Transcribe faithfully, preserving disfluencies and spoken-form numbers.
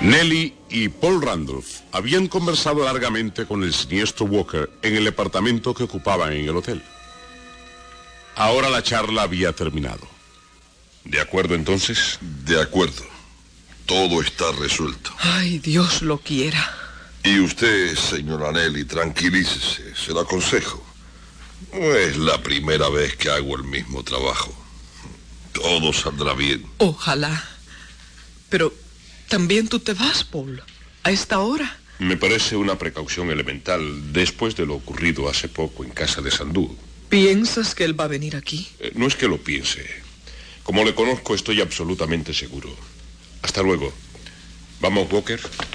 Nelly y Paul Randolph habían conversado largamente con el siniestro Walker en el departamento que ocupaban en el hotel. Ahora la charla había terminado. ¿De acuerdo entonces? De acuerdo. Todo está resuelto. Ay, Dios lo quiera. Y usted, señora Nelly, tranquilícese, se lo aconsejo. No es la primera vez que hago el mismo trabajo. Todo saldrá bien. Ojalá. Pero también tú te vas, Paul, a esta hora. Me parece una precaución elemental después de lo ocurrido hace poco en casa de Sandú. ¿Piensas que él va a venir aquí? Eh, no es que lo piense. Como le conozco, estoy absolutamente seguro. Hasta luego. ¿Vamos, Walker?